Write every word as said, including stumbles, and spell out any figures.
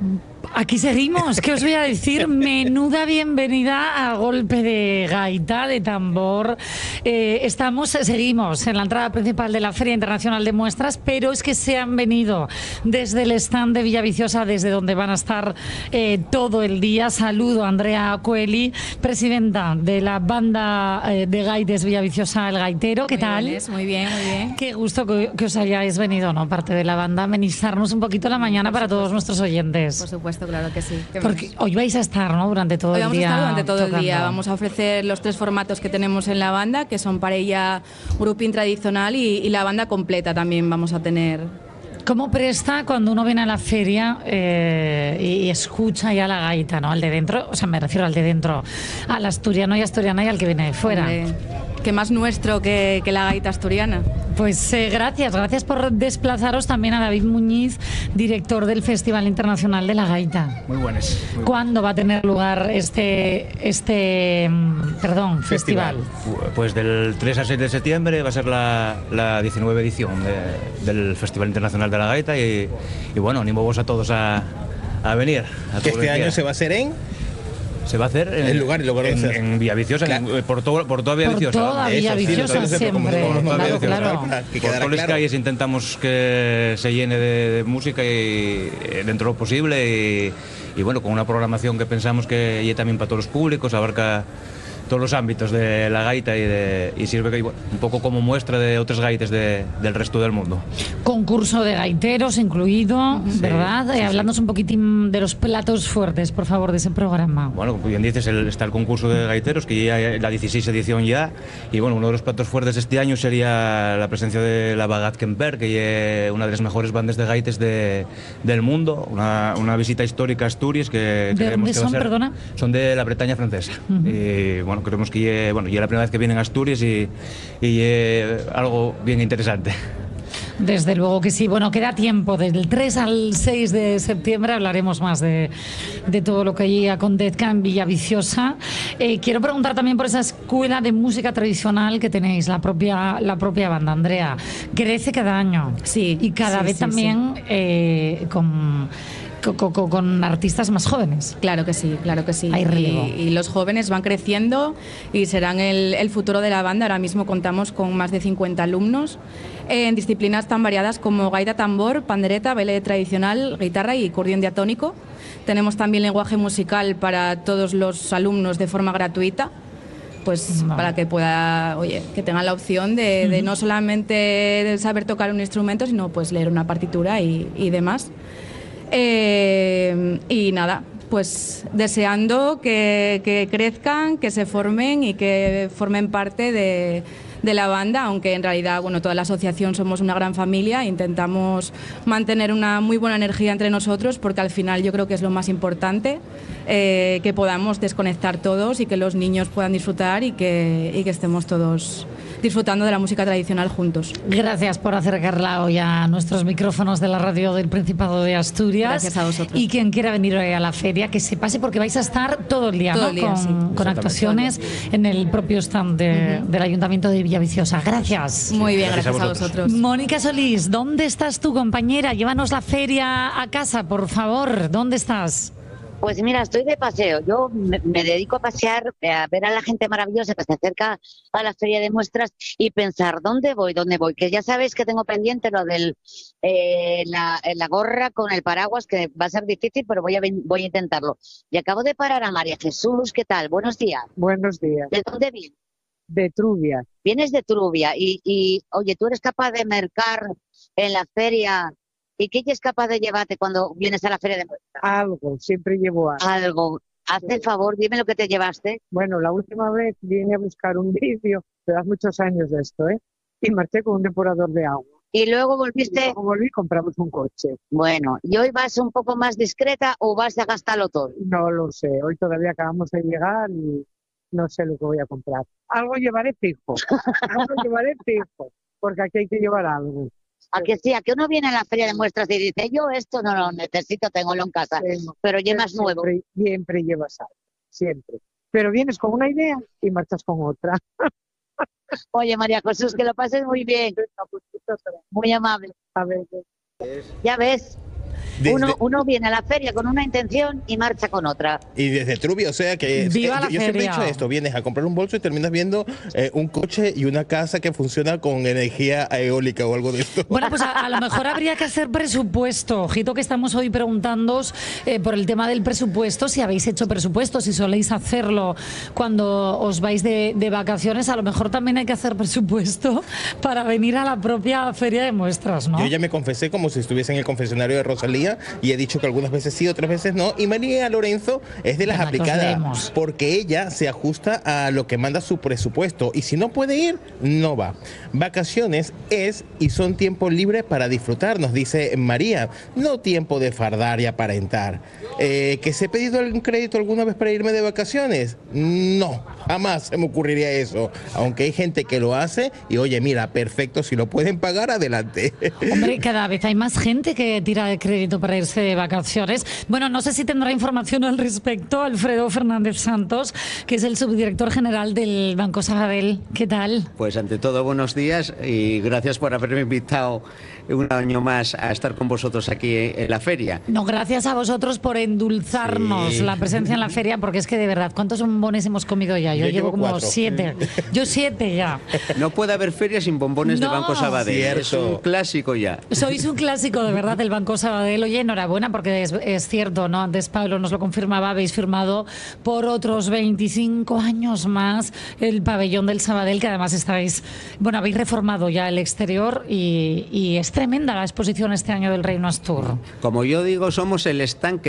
Aquí seguimos, ¿qué os voy a decir? Menuda bienvenida a golpe de gaita, de tambor. Eh, estamos, seguimos en la entrada principal de la Feria Internacional de Muestras, pero es que se han venido desde el stand de Villaviciosa, desde donde van a estar eh, todo el día. Saludo a Andrea Coeli, presidenta de la banda eh, de gaites Villaviciosa El Gaitero. ¿Qué muy tal? Buenas, muy bien, muy bien. Qué gusto que, que os hayáis venido, ¿no? Parte de la banda, amenizarnos un poquito la mañana para todos nuestros oyentes. Por supuesto, claro que sí. Porque hoy vais a estar, ¿no? Durante todo hoy el vamos día. A estar durante todo tocando. el día. Vamos a ofrecer los tres formatos que tenemos en la banda, que son parella, grupín tradicional y, y la banda completa también vamos a tener. ¿Cómo presta cuando uno viene a la feria eh, y, y escucha ya la gaita, ¿no? Al de dentro, o sea, me refiero al de dentro, al asturiano y asturiana y al que viene de fuera. Hombre, ¿qué más nuestro que, que la gaita asturiana? Pues eh, gracias, gracias por desplazaros también a David Muñiz, director del Festival Internacional de la Gaita. Muy buenas. Muy ¿Cuándo va a tener lugar este, este perdón, festival? festival? Pues del tres al seis de septiembre va a ser la, la diecinueve edición de, del Festival Internacional de la Gaita y, y bueno, animo vos a todos a, a venir. A que este año se va a hacer en... Se va a hacer en, el lugar, el lugar en, en Villaviciosa, claro. en, por, todo, por toda Villaviciosa. Por toda Villaviciosa siempre. Por toda claro, Villaviciosa. claro. Que Por quedara todas las claro. calles intentamos que se llene de, de música y dentro de lo posible y, y bueno, con una programación que pensamos que llegue también para todos los públicos, abarca todos los ámbitos de la gaita y, de, y sirve que, bueno, un poco como muestra de otras gaites de, del resto del mundo. Concurso de gaiteros incluido, sí, ¿verdad? Sí, eh, Hablándonos sí. un poquitín de los platos fuertes, por favor, de ese programa. Bueno, como bien dices, el, está el concurso de gaiteros, que ya la dieciséis edición ya, y bueno, uno de los platos fuertes de este año sería la presencia de la Bagat Kemper, que es una de las mejores bandas de gaites de, del mundo, una, una visita histórica a Asturias que ¿De dónde que son, va a ser, perdona? Son de la Bretaña francesa. Uh-huh. Y bueno, creemos que ya, bueno, ya es la primera vez que vienen a Asturias y, y es algo bien interesante. Desde luego que sí. Bueno, queda tiempo. Del tres al seis de septiembre hablaremos más de, de todo lo que allí acontezca en Villaviciosa. Eh, quiero preguntar también por esa escuela de música tradicional que tenéis, la propia, la propia banda, Andrea. Crece cada año. Sí. Y cada sí, vez sí, también sí. Eh, con... Con, con, con artistas más jóvenes. Claro que sí, claro que sí. Hay relevo. Y, y los jóvenes van creciendo y serán el, el futuro de la banda. Ahora mismo contamos con más de cincuenta alumnos en disciplinas tan variadas como gaita, tambor, pandereta, baile tradicional, guitarra y acordeón diatónico. Tenemos también lenguaje musical para todos los alumnos de forma gratuita, pues no. para que pueda, oye, que tengan la opción de, uh-huh. de no solamente saber tocar un instrumento, sino pues leer una partitura y, y demás. Eh, y nada, pues deseando que, que crezcan, que se formen y que formen parte de, de la banda, aunque en realidad, bueno, toda la asociación somos una gran familia, intentamos mantener una muy buena energía entre nosotros, porque al final yo creo que es lo más importante, eh, que podamos desconectar todos y que los niños puedan disfrutar y que, y que estemos todos disfrutando de la música tradicional juntos. Gracias por acercarla hoy a nuestros micrófonos de la radio del Principado de Asturias. Gracias a vosotros. Y quien quiera venir hoy a la feria, que se pase, porque vais a estar todo el día, todo ¿no? el día, con, sí. con actuaciones en el propio stand de, uh-huh. del Ayuntamiento de Villaviciosa. Gracias. Muy bien, gracias, gracias a vosotros. a vosotros. Mónica Solís, ¿dónde estás tú, compañera? Llévanos la feria a casa, por favor. ¿Dónde estás? Pues mira, estoy de paseo. Yo me, me dedico a pasear, a ver a la gente maravillosa que se acerca a la feria de muestras y pensar dónde voy, dónde voy. Que ya sabéis que tengo pendiente lo de eh, la, la gorra con el paraguas, que va a ser difícil, pero voy a, voy a intentarlo. Y acabo de parar a María Jesús. ¿Qué tal? Buenos días. Buenos días. ¿De dónde vienes? De Trubia. Vienes de Trubia y, y, oye, ¿tú eres capaz de mercar en la feria? ¿Y qué es capaz de llevarte cuando vienes a la feria de muestras? Algo, siempre llevo algo. Algo. Haz el favor, dime lo que te llevaste. Bueno, la última vez vine a buscar un vídeo, pero hace muchos años de esto, ¿eh? Y marché con un depurador de agua. ¿Y luego volviste? Y luego volví y compramos un coche. Bueno, ¿y hoy vas un poco más discreta o vas a gastarlo todo? No lo sé, hoy todavía acabamos de llegar y no sé lo que voy a comprar. Algo llevaré fijo, algo llevaré fijo, porque aquí hay que llevar algo. ¿A que sí? ¿A que uno viene a la feria de muestras y dice, yo esto no lo necesito, tengo-lo en casa, tengo, pero llevas nuevo? Siempre, siempre llevas algo, siempre. Pero vienes con una idea y marchas con otra. Oye, María Jesús, que lo pases muy bien. Muy amable. A ver. Ya ves. Desde- Uno, uno viene a la feria con una intención y marcha con otra. Y desde Trubia, o sea que es- ¡Viva eh, la yo, yo siempre he feria! dicho esto, vienes a comprar un bolso y terminas viendo eh, un coche y una casa que funciona con energía eólica o algo de esto. Bueno, pues a, a lo mejor habría que hacer presupuesto. Ojito que estamos hoy preguntándoos eh, por el tema del presupuesto, si habéis hecho presupuesto, si soléis hacerlo cuando os vais de, de vacaciones. A lo mejor también hay que hacer presupuesto para venir a la propia feria de muestras, ¿no? Yo ya me confesé como si estuviese en el confesionario de Rosalía y he dicho que algunas veces sí, otras veces no. Y María Lorenzo es de las Venga, que os aplicadas leemos. porque ella se ajusta a lo que manda su presupuesto y si no puede ir, no va. Vacaciones es y son tiempo libre para disfrutar, nos dice María, no tiempo de fardar y aparentar. Eh, ¿Que se he pedido algún crédito alguna vez para irme de vacaciones? No, jamás se me ocurriría eso. Aunque hay gente que lo hace y oye, mira, perfecto, si lo pueden pagar, adelante. Hombre, cada vez hay más gente que tira de crédito para irse de vacaciones. Bueno, no sé si tendrá información al respecto Alfredo Fernández Santos, que es el subdirector general del Banco Sabadell. ¿Qué tal? Pues ante todo, buenos días y gracias por haberme invitado un año más a estar con vosotros aquí en la feria. No, gracias a vosotros por endulzarnos Sí. la presencia en la feria, porque es que de verdad, ¿cuántos bombones hemos comido ya? Yo, Yo llevo llevo como cuatro. siete. Yo siete ya. No puede haber feria sin bombones No. de Banco Sabadell. Cierto. Es un clásico ya. Sois un clásico de verdad del Banco Sabadell. Oye, enhorabuena, porque es, es cierto, ¿no? Antes Pablo nos lo confirmaba, habéis firmado por otros veinticinco años más el pabellón del Sabadell, que además estáis, bueno, habéis reformado ya el exterior y, y es tremenda la exposición este año del Reino Astur. Como yo digo, somos el stand que